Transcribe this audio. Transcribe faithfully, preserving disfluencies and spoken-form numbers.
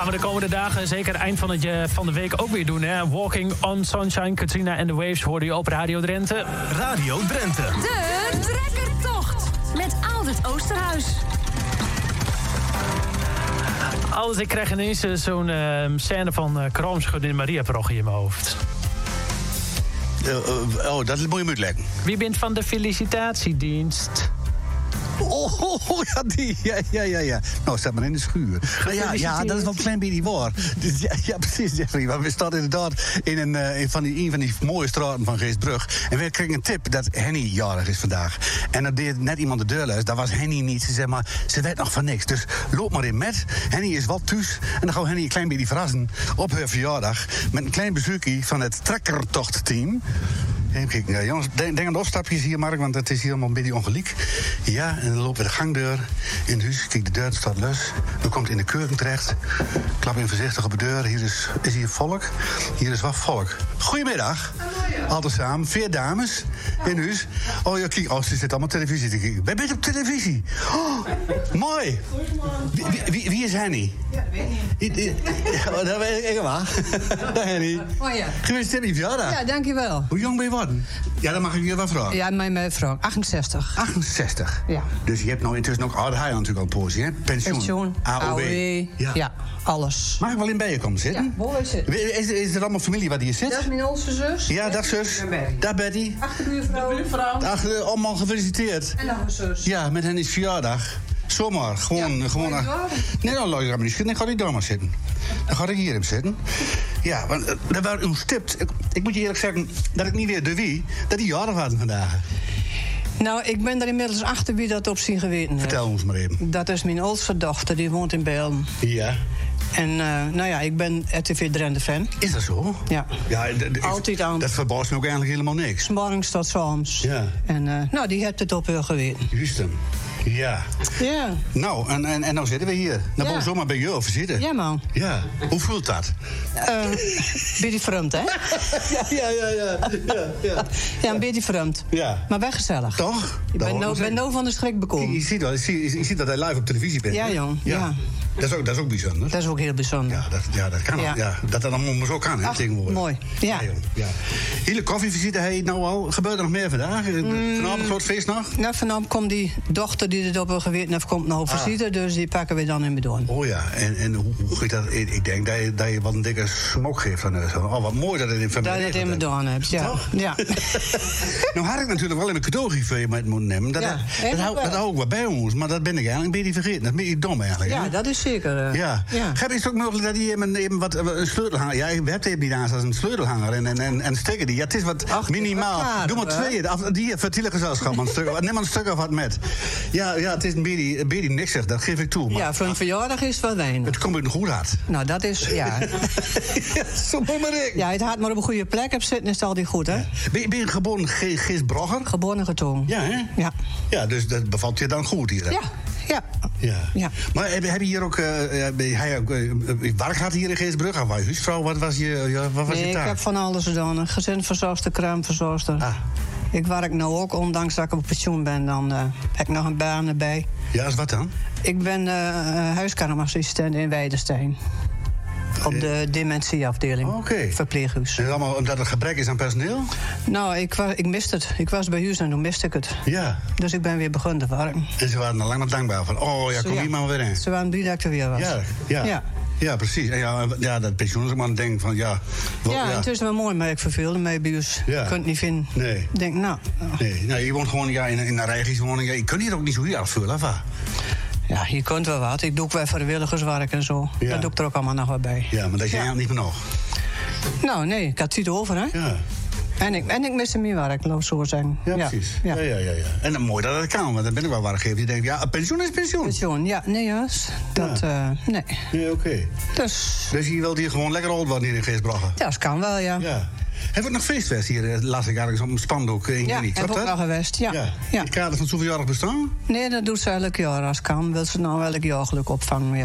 gaan we de komende dagen, zeker eind van, het, van de week, ook weer doen. Hè? Walking on Sunshine, Katrina and the Waves hoorde je op Radio Drenthe. Radio Drenthe. De trekkertocht met Aldert Oosterhuis. Alles, ik krijg ineens uh, zo'n uh, scène van uh, Kroomschut in Mariaproggie in mijn hoofd. Uh, uh, oh, dat moet je me uitleggen. Wie bent van de felicitatiedienst? Oh, oh, oh, ja, die, ja, ja, ja, ja. Nou, zet maar in de schuur. Nou, ja, ja, dat is wel een klein beetje waar. Dus, ja, ja, precies, Jeffrey. Want we staan inderdaad in een, uh, in van die, een van die mooie straten van Geestbrug. En we kregen een tip dat Henny jarig is vandaag. En dat deed net iemand de deur luisteren. Dat was Henny niet. Ze zei maar, ze weet nog van niks. Dus loop maar in met. Henny is wat thuis. En dan gaan we Henny een klein beetje verrassen op haar verjaardag. Met een klein bezoekje van het trekkertochtteam. Even kijken, ja, jongens, denk, denk aan de opstapjes hier, Mark, want het is hier allemaal een beetje ongelijk. Ja, en dan lopen we de gangdeur in het huis. Kijk, de deur staat los. Dan komt in de keuken terecht. Klap in voorzichtig op de deur. Hier is, is hier volk. Hier is wat volk. Goedemiddag. Altijd samen. Vier dames in huis. Oh ja, kijk, oh, ze zitten allemaal televisie te kijken. Wij bent op televisie. Oh, mooi. Wie, wie, wie is Henny? Ja, dat weet ik niet. Oh, dat weet ik wel. Dag Henny. Oh ja. Gefeliciteerd met je verjaardag. Ja, dankjewel. Hoe jong ben je geworden? Ja, dan mag ik je wat vragen. Ja, mijn, mijn vrouw. achtenzestig. achtenzestig? Ja. Dus je hebt nou intussen ook oude hij natuurlijk al een poosje, hè? Pensioen. Pensioen, A O W. Ja. ja, alles. Mag ik wel in bij je komen zitten? Ja, waar is het? Is, is er allemaal familie waar die hier zit? Dat is mijn oudste zus. Ja, dag zus. Dag Betty. Achterbuurvrouw. De buurvrouw. Ach, uh, allemaal gefeliciteerd. En nog een zus. Ja, met hen is verjaardag. Zomaar, gewoon... Ja, gewoon uh, nee, dan laat je maar niet zitten. Dan ga ik daar maar zitten. Dan ga ik hier op zitten. Ja, want uh, dat waren uw stipt. Ik, ik moet je eerlijk zeggen dat ik niet weet de wie, dat die jarig waren vandaag. Nou, ik ben er inmiddels achter wie dat op zich geweten heeft. Vertel ons maar even. Dat is mijn oudste dochter, die woont in Bijlmer. Ja. En uh, nou ja, ik ben R T V Drenthe fan. Is dat zo? Ja. Ja, d- d- altijd aan. Dat verbaast me ook eigenlijk helemaal niks. 's morgens tot 's avonds. Ja. En uh, nou, die heeft het op haar geweten. Juist hem. Ja. Ja. Nou, en, en, en nou zitten we hier. Nou, Ja. ja. zomaar bij je over zitten. Ja, man. Ja. Hoe voelt dat? Uh, beetje vreemd, hè? Ja, ja, ja, ja. Ja, ja. Ja, een beetje vreemd. Ja. Maar wel gezellig. Toch? Ik ben nou, ben nou van de schrik Je, bekomen. je, ziet wel, je, ziet, je ziet dat hij live op televisie bent. Ja, hè? jong. Ja. Dat, is ook, dat is ook bijzonder. Dat is ook heel bijzonder. Ja, dat, ja, dat kan Ja. ook. Ja, dat dat allemaal zo kan, hè, Ach, tegenwoordig. mooi. Ja. joh, ja. Hele koffievisite, hij nou al. Gebeurt er nog meer vandaag? Mm. Vanavond een groot feest nog? Nou, vanavond komt die dochter die het op haar geweten heeft, komt nog op Ah. visite. Dus die pakken we dan in bedoel. Oh ja, en, en hoe, hoe gaat dat? Ik, ik denk dat je, dat je wat een dikke smok geeft aan de. Oh, wat mooi dat het in Dat familie je het in bedoel hebt, ja. Toch? Ja. Nou had ik natuurlijk wel in mijn cadeau voor je met moeten nemen. Dat, Ja, dat, echt dat, hou, wel. dat hou ik wel bij ons, maar dat ben ik eigenlijk een beetje vergeten. Dat is een beetje dom eigenlijk. Ja, hè? dat is zeker. uh, Ja. ja. Heb je het ook mogelijk dat je even, even wat een sleutelhanger... Ja, je hebt het niet aan als een sleutelhanger en, en, en, en stikken die. Ja, het is wat Ach, minimaal. wat gaar, Doe maar hè? twee. Af- Die vertiele gezelschap. maar een stuk- Neem maar een stuk of wat met. Ja, ja, het is een beetje, een beetje niks, zeg, dat geef ik toe. Maar Ja, voor een verjaardag is het wel weinig. het komt uit een goed hart. Nou, dat is, ja. Ja, zo mooi maar ik. Ja, het hart maar op een goede plek hebt zitten, is het altijd goed, hè? Ben, je- ben je geboren Ge- Gees Brogger? Geboren getoond. Ja, hè? Ja. Ja, dus dat bevalt je dan goed hier. hè? Ja, ja. Ja. Ja. Maar heb, heb je hier ook... Uh, hij ook uh, werk gehad hier in Geesbrug? Of was je huisvrouw? Wat was je, ja, wat was Nee, je ik taak? heb van alles gedaan. Gezinsverzorgster, kraamverzorgster. Ah. Ik werk nou ook, ondanks dat ik op pensioen ben, dan uh, heb ik nog een baan erbij. Ja, als wat dan? Ik ben uh, huiskameraassistent in Weidenstein. Op de dementieafdeling. Oké. Verpleeghuis. En allemaal omdat er gebrek is aan personeel? Nou, ik, wa- ik miste het. Ik was bij huis en toen miste ik het. Ja. Dus ik ben weer begonnen te werken. En ze waren er lang maar dankbaar van. Oh ja, Zo, kom ja. hier maar weer in. Ze waren blij dat ik er weer was. Ja, ja. Ja. Ja, precies. En ja, ja, dat pensioen is ook maar een ding van ja. wel- Ja, het is wel mooi, maar ik verveelde mij bij huis. Ja. Ik kon het niet vinden. Nee. Ik denk, nou, Nee, nou, je woont gewoon ja, in, in een regingswoning. Ja, je kunt hier ook niet zo heel erg veel af. hè? ja, je kunt wel wat. Ik doe ook wel vrijwilligerswerk en zo. Ja. Dat doe ik er ook allemaal nog wat bij. Ja, maar dat is jij Ja. niet meer nog. Nou, nee, ik had het over, hè? Ja. En ik, en ik miste meer werk, laat ik zo zeggen. Ja, precies. Ja. Ja. Ja, ja, ja. En dan mooi dat het kan, want dan ben ik wel werkgever. Die denkt, ja, pensioen is pensioen. Pensioen, ja, nee, juist. Dat, eh, nee. Ja, oké. Dus, Dus je wilt hier gewoon lekker oud worden hier in Geestbrugge. dat kan wel, ja. Ja, Ja. Hebben we nog feestfest hier? eh, Las ik ergens op een spandoek in ja juni. heb Klopt ook dat? nog geweest, ja. Ja. ja. In het kader van het zoveeljarig bestaan? Nee, dat doet ze elk jaar als kan. Wil ze nou elk jaar geluk opvangen, ja.